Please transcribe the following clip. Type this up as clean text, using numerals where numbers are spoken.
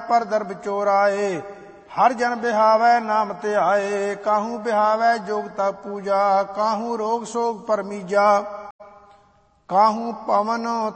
पर दर बिचोराए। हर जन बिहावै नाम ध्याए। काहू बिहावै जोग तप पूजा। काहू रोग सोग परमीजा। काहू पवन